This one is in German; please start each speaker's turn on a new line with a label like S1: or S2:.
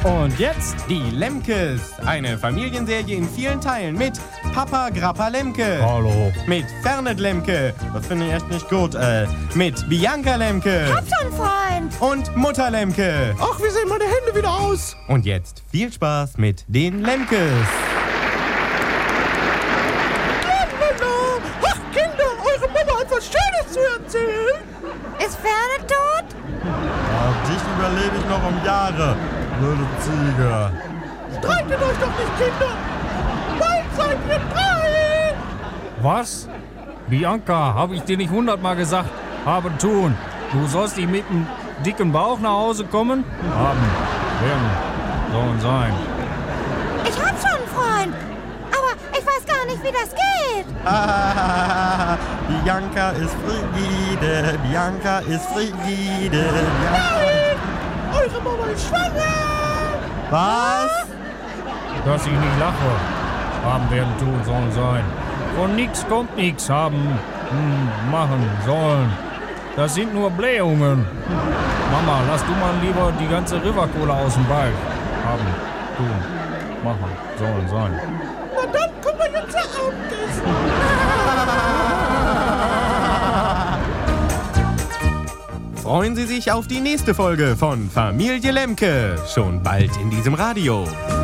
S1: Und jetzt die Lemkes. Eine Familienserie in vielen Teilen mit Papa Grappa Lemke.
S2: Hallo.
S1: Mit Fernet Lemke. Das finde ich echt nicht gut. Mit Bianca Lemke.
S3: Hab schon, Freund.
S1: Und Mutter Lemke.
S2: Ach, wie sehen meine Hände wieder aus?
S1: Und jetzt viel Spaß mit den Lemkes.
S2: Ach, Kinder, eure Mama hat was Schönes zu erzählen.
S3: Ist Fernet tot?
S1: Dich überlebe ich noch um Jahre. Blöde Ziege.
S2: Streitet euch doch nicht, Kinder. Bald seid ihr 3.
S4: Was? Bianca, habe ich dir nicht 100-mal gesagt? Haben tun. Du sollst nicht mit einem dicken Bauch nach Hause kommen? Haben. Werden. Sollen sein.
S3: Ich hab schon einen Freund. Aber ich weiß gar nicht, wie das geht.
S1: Bianca ist frigide. Bianca ist frigide.
S2: Nein! Eure Mama ist schwanger.
S1: Was?
S4: Dass ich nicht lache. Haben, werden, tun, sollen sein. Von nix kommt nix. Haben, machen, sollen. Das sind nur Blähungen. Mama, lass du mal lieber die ganze River-Cola aus dem Ball. Haben, tun, machen, sollen sein.
S2: Na dann kommen wir jetzt zu Abendessen.
S1: Freuen Sie sich auf die nächste Folge von Familie Lemke. Schon bald in diesem Radio.